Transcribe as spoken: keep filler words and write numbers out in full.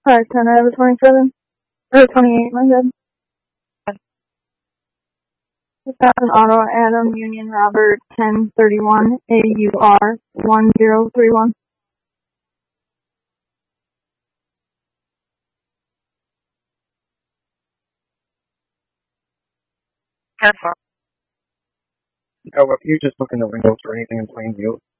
Five ten out of twenty-seven. Or twenty-eight, my bad. Wisconsin Auto Adam Union Robert ten thirty-one A U R one zero three one. Oh, if you just look in the windows for anything in plain view.